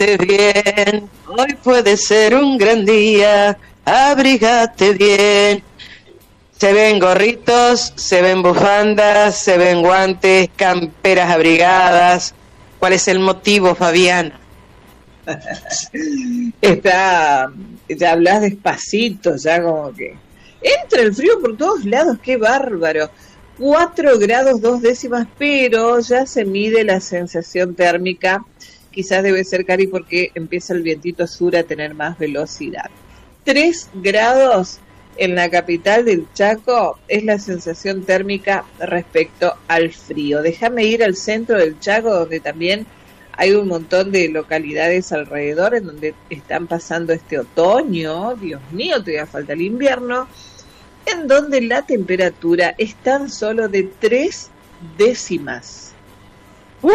abrígate bien, hoy puede ser un gran día, abrígate bien. Se ven gorritos, se ven bufandas, se ven guantes, camperas abrigadas. ¿Cuál es el motivo, Fabiana? Ya hablas despacito, ya como que entra el frío por todos lados, qué bárbaro. 4 grados 2 décimas, pero ya se mide la sensación térmica. Quizás debe ser, Cari, porque empieza el vientito sur a tener más velocidad. 3 grados en la capital del Chaco es la sensación térmica respecto al frío. Déjame ir al centro del Chaco, donde también hay un montón de localidades alrededor en donde están pasando este otoño. Dios mío, todavía falta el invierno, en donde la temperatura es tan solo de 3 décimas. 3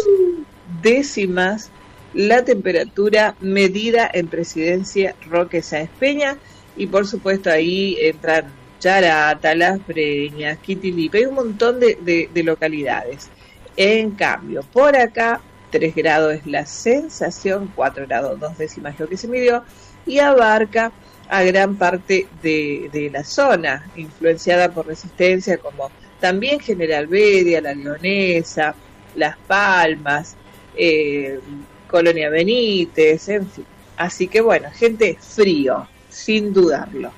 décimas la temperatura medida en Presidencia Roque Sáenz Peña. Y por supuesto ahí entran Charata, Las Breñas, Quitilipe, hay un montón de localidades. En cambio, por acá 3 grados es la sensación, 4 grados 2 décimas lo que se midió, y abarca a gran parte de la zona, influenciada por Resistencia, como también General Bedia, La Leonesa, Las Palmas, Colonia Benítez, en fin. Así que bueno, gente, frío, sin dudarlo.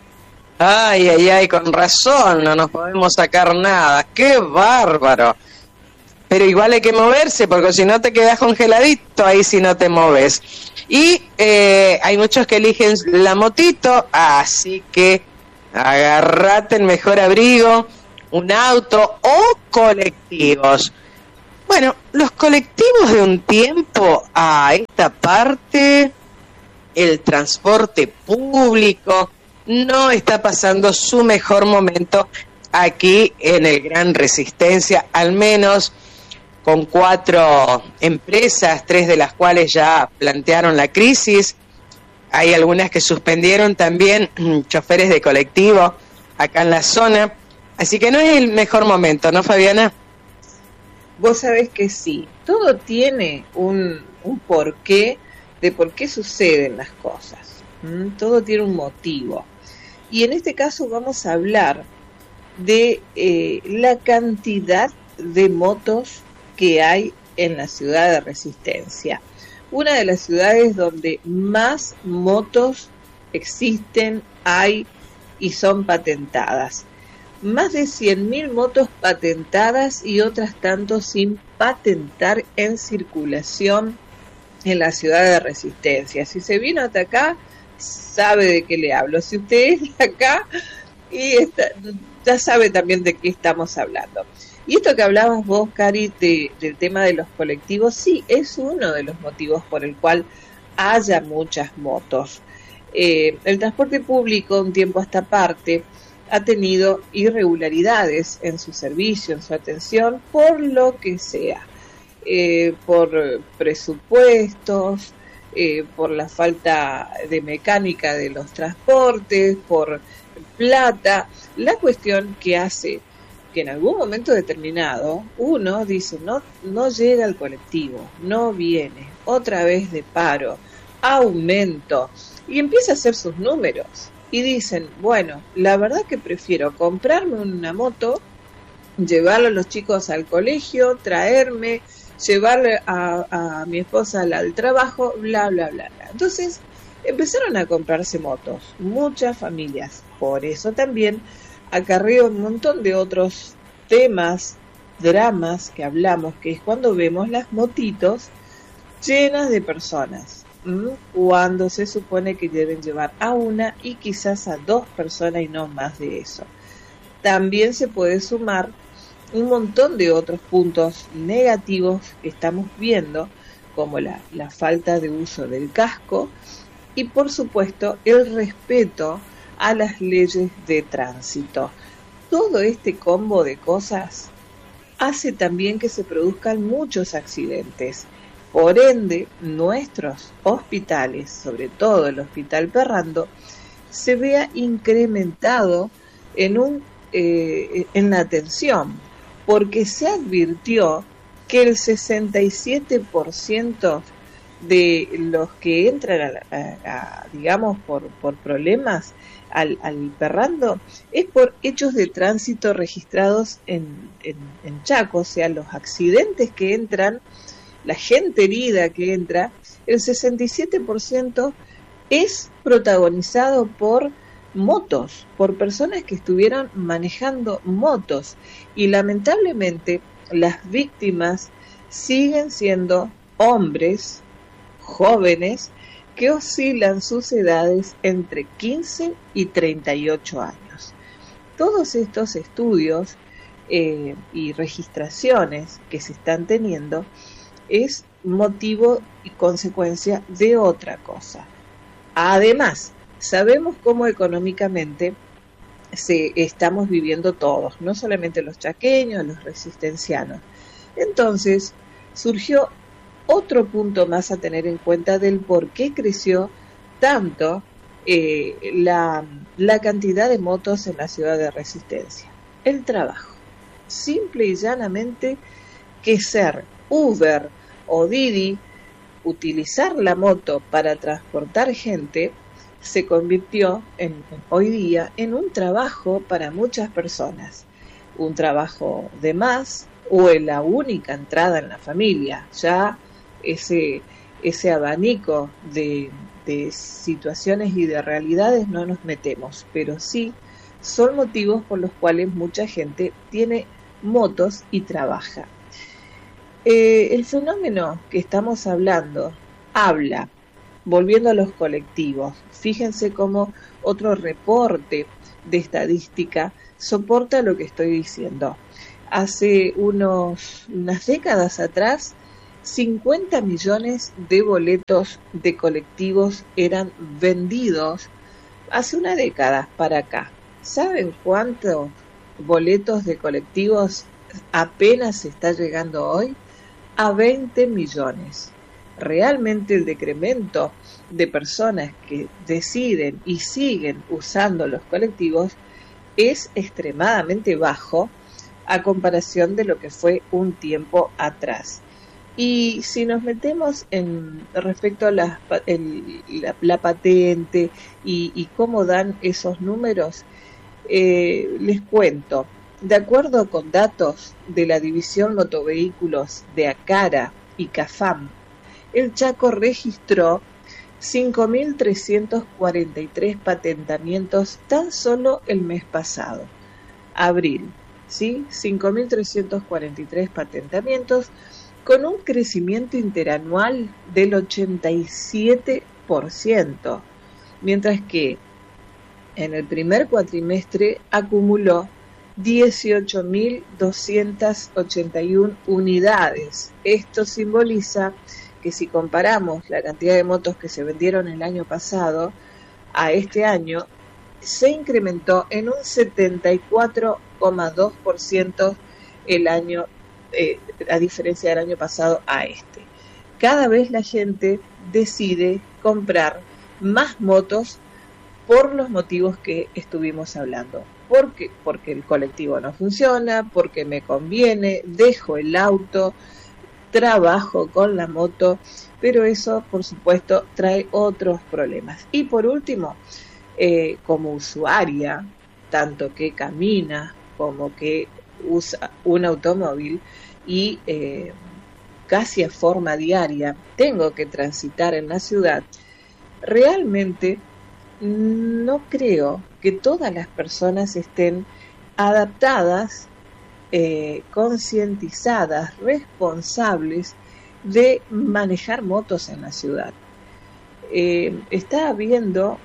Ay, con razón, no nos podemos sacar nada. ¡Qué bárbaro! Pero igual hay que moverse, porque si no te quedas congeladito ahí si no te moves. Y hay muchos que eligen la motito, así que agarrate el mejor abrigo, un auto o colectivos. Bueno, los colectivos de un tiempo a esta parte, el transporte público no está pasando su mejor momento aquí en el Gran Resistencia, al menos con 4 empresas, 3 de las cuales ya plantearon la crisis. Hay algunas que suspendieron también choferes de colectivo acá en la zona, así que no es el mejor momento, ¿no, Fabiana? Vos sabés que sí, todo tiene un porqué de por qué suceden las cosas. Todo tiene un motivo. Y en este caso vamos a hablar de la cantidad de motos que hay en la ciudad de Resistencia. Una de las ciudades donde más motos existen, hay y son patentadas. Más de 100.000 motos patentadas y otras tantos sin patentar en circulación en la ciudad de Resistencia. Si se vino hasta acá, sabe de qué le hablo. Si usted es de acá, ya sabe también de qué estamos hablando. Y esto que hablabas vos, Cari, del tema de los colectivos, sí, es uno de los motivos por el cual haya muchas motos. El transporte público, un tiempo a esta parte, ha tenido irregularidades en su servicio, en su atención, por lo que sea. Por presupuestos, por la falta de mecánica de los transportes, por plata. La cuestión que hace que en algún momento determinado uno dice no llega al colectivo, no viene, otra vez de paro, aumento, y empieza a hacer sus números y dicen, bueno, la verdad que prefiero comprarme una moto, llevarlo a los chicos al colegio, traerme, llevarle a mi esposa al trabajo, bla, bla, bla, bla. Entonces empezaron a comprarse motos, muchas familias. Por eso también acarreó un montón de otros temas, dramas que hablamos, que es cuando vemos las motitos llenas de personas, cuando se supone que deben llevar a una y quizás a 2 personas y no más de eso. También se puede sumar un montón de otros puntos negativos que estamos viendo, como la falta de uso del casco y, por supuesto, el respeto a las leyes de tránsito. Todo este combo de cosas hace también que se produzcan muchos accidentes. Por ende, nuestros hospitales, sobre todo el Hospital Perrando, se vea incrementado en la atención, porque se advirtió que el 67% de los que entran digamos, por problemas al Perrando, es por hechos de tránsito registrados en Chaco, o sea, los accidentes que entran, la gente herida que entra, el 67% es protagonizado por motos, por personas que estuvieron manejando motos, y lamentablemente las víctimas siguen siendo hombres jóvenes que oscilan sus edades entre 15 y 38 años. Todos estos estudios y registraciones que se están teniendo es motivo y consecuencia de otra cosa. Además, sabemos cómo económicamente estamos viviendo todos, no solamente los chaqueños, los resistencianos. Entonces, surgió otro punto más a tener en cuenta del por qué creció tanto la cantidad de motos en la ciudad de Resistencia. El trabajo. Simple y llanamente que ser Uber o Didi, utilizar la moto para transportar gente, se convirtió hoy día en un trabajo para muchas personas. Un trabajo de más o en la única entrada en la familia. Ya ese abanico de situaciones y de realidades no nos metemos, pero sí son motivos por los cuales mucha gente tiene motos y trabaja. El fenómeno que estamos hablando volviendo a los colectivos, fíjense cómo otro reporte de estadística soporta lo que estoy diciendo. Hace unas décadas atrás, 50 millones de boletos de colectivos eran vendidos hace una década para acá. ¿Saben cuántos boletos de colectivos apenas se está llegando hoy? A 20 millones. Realmente el decremento de personas que deciden y siguen usando los colectivos es extremadamente bajo a comparación de lo que fue un tiempo atrás. Y si nos metemos respecto a la patente y cómo dan esos números, les cuento. De acuerdo con datos de la División Motovehículos de ACARA y CAFAM, el Chaco registró 5.343 patentamientos tan solo el mes pasado, abril, ¿sí? 5.343 patentamientos con un crecimiento interanual del 87%, mientras que en el primer cuatrimestre acumuló 18.281 unidades. Esto simboliza que si comparamos la cantidad de motos que se vendieron el año pasado a este año, se incrementó en un 74,2% el año, a diferencia del año pasado a este. Cada vez la gente decide comprar más motos por los motivos que estuvimos hablando. Porque el colectivo no funciona, porque me conviene, dejo el auto, trabajo con la moto, pero eso, por supuesto, trae otros problemas. Y por último, como usuaria, tanto que camina como que usa un automóvil y casi a forma diaria tengo que transitar en la ciudad, realmente no creo que todas las personas estén adaptadas, concientizadas, responsables de manejar motos en la ciudad. Está habiendo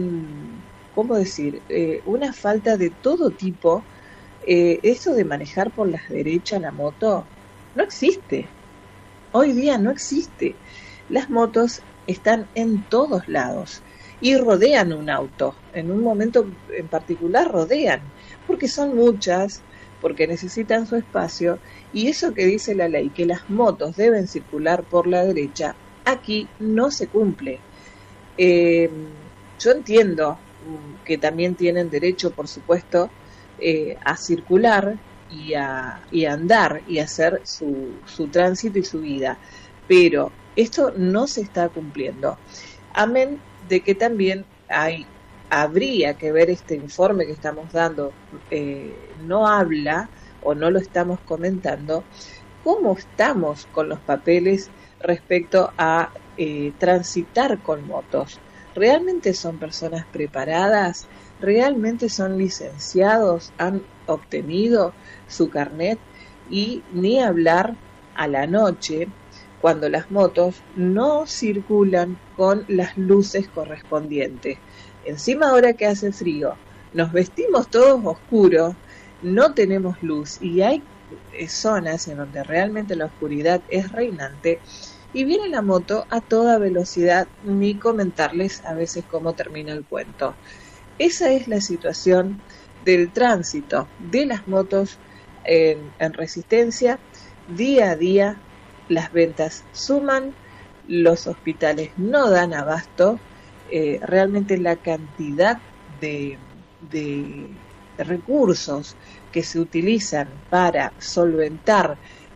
una falta de todo tipo. Eso de manejar por las derechas la moto no existe. Hoy día no existe. Las motos están en todos lados y rodean un auto. En un momento en particular rodean, porque son muchas, porque necesitan su espacio, y eso que dice la ley, que las motos deben circular por la derecha, aquí no se cumple. Yo entiendo que también tienen derecho, por supuesto, a circular y a andar y a hacer su tránsito y su vida, pero esto no se está cumpliendo. Amén de que también habría que ver este informe que estamos dando, no habla o no lo estamos comentando, cómo estamos con los papeles respecto a transitar con motos. ¿Realmente son personas preparadas? ¿Realmente son licenciados? ¿Han obtenido su carnet? Y ni hablar a la noche, cuando las motos no circulan con las luces correspondientes. Encima, ahora que hace frío, nos vestimos todos oscuros, no tenemos luz y hay zonas en donde realmente la oscuridad es reinante y viene la moto a toda velocidad, ni comentarles a veces cómo termina el cuento. Esa es la situación del tránsito de las motos en Resistencia. Día a día las ventas suman, los hospitales no dan abasto, realmente la cantidad de recursos que se utilizan para solventar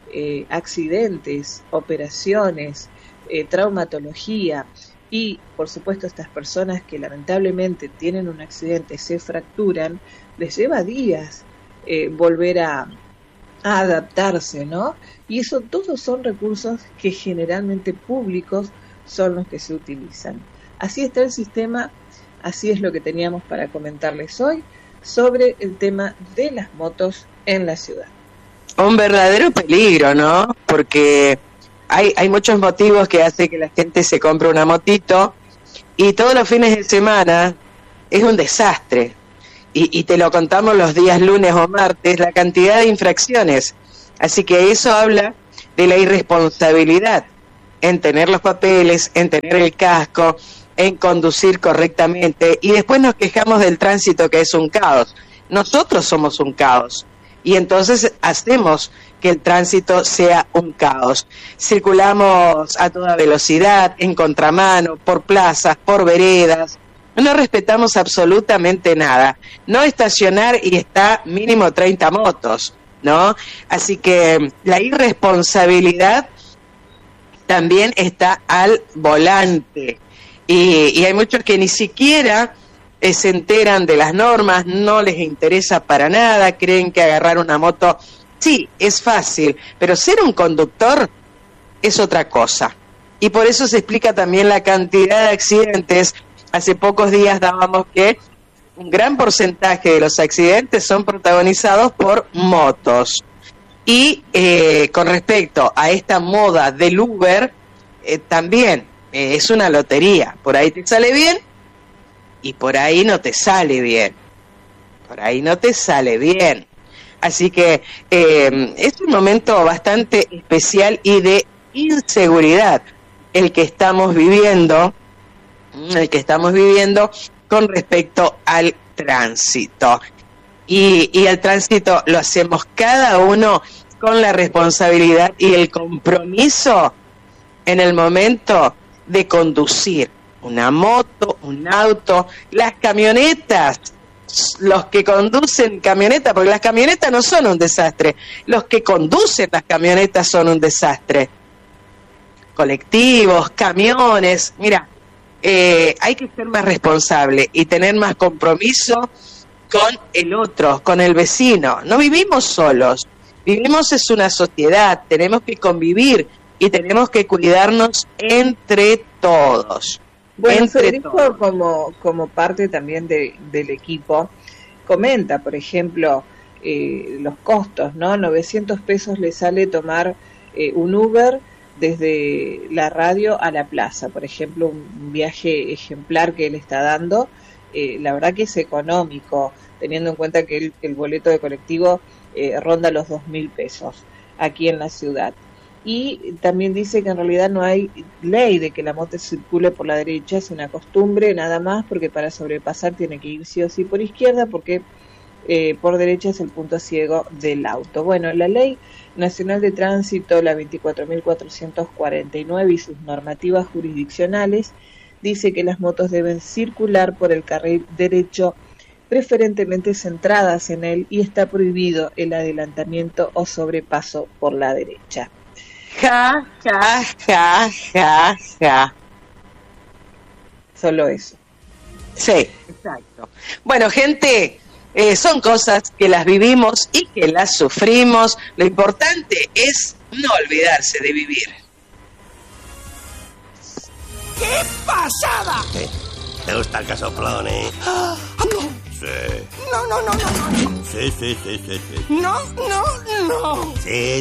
accidentes, operaciones, traumatología y, por supuesto, estas personas que lamentablemente tienen un accidente, se fracturan, les lleva días volver a adaptarse, ¿no? Y eso todos son recursos que generalmente públicos son los que se utilizan. Así está el sistema, así es lo que teníamos para comentarles hoy sobre el tema de las motos en la ciudad. Un verdadero peligro, ¿no? Porque hay muchos motivos que hacen que la gente se compre una motito y todos los fines de semana es un desastre. Y te lo contamos los días lunes o martes, la cantidad de infracciones. Así que eso habla de la irresponsabilidad en tener los papeles, en tener el casco, en conducir correctamente. Y después nos quejamos del tránsito, que es un caos. Nosotros somos un caos. Y entonces hacemos que el tránsito sea un caos. Circulamos a toda velocidad, en contramano, por plazas, por veredas. No respetamos absolutamente nada. No estacionar y está mínimo 30 motos, ¿no? Así que la irresponsabilidad también está al volante. Y hay muchos que ni siquiera se enteran de las normas, no les interesa para nada, creen que agarrar una moto, sí, es fácil, pero ser un conductor es otra cosa. Y por eso se explica también la cantidad de accidentes. Hace pocos días dábamos que un gran porcentaje de los accidentes son protagonizados por motos. Y con respecto a esta moda del Uber, también es una lotería. Por ahí te sale bien y por ahí no te sale bien. Por ahí no te sale bien. Así que es un momento bastante especial y de inseguridad el que estamos viviendo con respecto al tránsito. Y el tránsito lo hacemos cada uno con la responsabilidad y el compromiso en el momento de conducir una moto, un auto, las camionetas, los que conducen camionetas, porque las camionetas no son un desastre, los que conducen las camionetas son un desastre. Colectivos, camiones, mira, hay que ser más responsable y tener más compromiso con el otro, con el vecino. No vivimos solos, vivimos es una sociedad, tenemos que convivir y tenemos que cuidarnos entre todos. Bueno, Federico, como parte también del equipo, comenta, por ejemplo, los costos, ¿no? 900 pesos le sale tomar un Uber desde la radio a la plaza, por ejemplo, un viaje ejemplar que él está dando, la verdad que es económico, teniendo en cuenta que el boleto de colectivo ronda los 2.000 pesos aquí en la ciudad. Y también dice que en realidad no hay ley de que la moto circule por la derecha, es una costumbre nada más, porque para sobrepasar tiene que ir sí o sí por izquierda, porque por derecha es el punto ciego del auto. Bueno, la Ley Nacional de Tránsito, la 24.449 y sus normativas jurisdiccionales, dice que las motos deben circular por el carril derecho, preferentemente centradas en él, y está prohibido el adelantamiento o sobrepaso por la derecha. Ja, ja, ja, ja, ja. Solo eso. Sí, exacto. Bueno, gente, son cosas que las vivimos y que las sufrimos. Lo importante es no olvidarse de vivir. ¡Qué pasada! ¿Te gusta el casoplón, eh? Sí. No. Sí. No. Sí.